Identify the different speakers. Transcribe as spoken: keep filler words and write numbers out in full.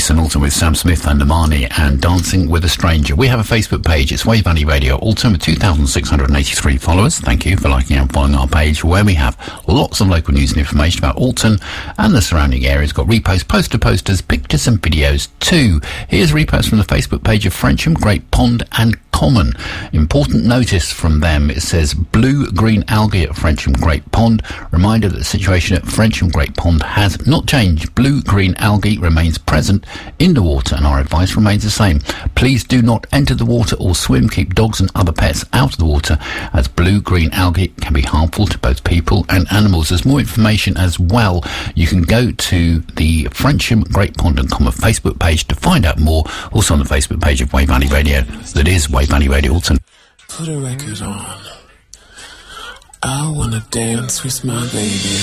Speaker 1: Jason Alton with Sam Smith and Amani and Dancing with a Stranger. We have a Facebook page. It's Wave Valley Radio Alton with two thousand six hundred eighty-three followers. Thank you for liking and following our page, where we have lots of local news and information about Alton and the surrounding areas. Got reposts, poster posters, pictures and videos too. Here's a repost from the Facebook page of Frensham, Great Pond and Common. Important notice from them. It says blue-green algae at Frensham Great Pond. Reminder that the situation at Frensham Great Pond has not changed. Blue-green algae remains present in the water and our advice remains the same. Please do not enter the water or swim. Keep dogs and other pets out of the water, as blue-green algae can be harmful to both people and animals. There's more information as well. You can go to the Frensham Great Pond and Common Facebook page to find out more. Also on the Facebook page of Wave Valley Radio. That is Wave Valley Radio Alton.
Speaker 2: Put a record on. I wanna dance with my baby.